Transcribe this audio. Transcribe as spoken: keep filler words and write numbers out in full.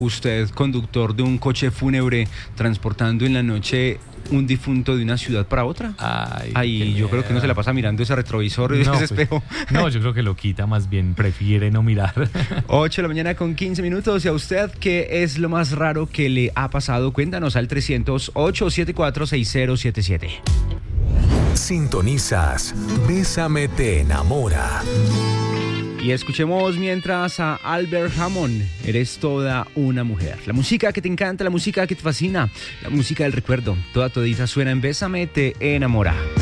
Usted, conductor de un coche fúnebre, transportando en la noche un difunto de una ciudad para otra. Ay, Ay, yo creo que no se la pasa mirando ese retrovisor, no, ese pues, espejo. No, yo creo que lo quita, más bien prefiere no mirar. ocho de la mañana con quince minutos. ¿Y a usted qué es lo más raro que le ha pasado? Cuéntanos al trescientos ocho, setenta y cuatro, sesenta siete siete. Sintonizas Bésame te enamora. Y escuchemos mientras a Albert Hammond, Eres toda una mujer. La música que te encanta, la música que te fascina, la música del recuerdo. Toda todita suena en Bésame te enamora.